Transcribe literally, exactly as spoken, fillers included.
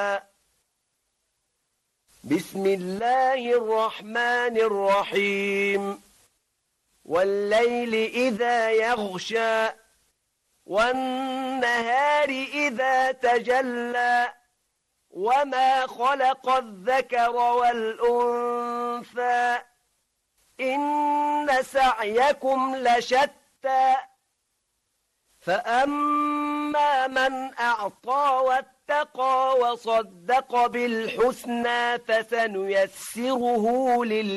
بسم الله الرحمن الرحيم والليل إذا يغشى والنهار إذا تجلى وما خلق الذكر والأنثى إن سعيكم لشتى فأما من أعطى واتقى وصدق بالحسنى فسنيسره لليسرى